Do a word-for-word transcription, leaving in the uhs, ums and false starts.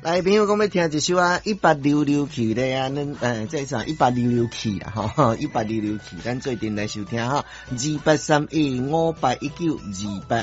来，朋友讲要听一首啊，一八溜溜去咧啊，恁诶，这啥一八溜溜去啦，吼，一八溜溜去，咱做阵来收听哈，二八三一五八一九二八。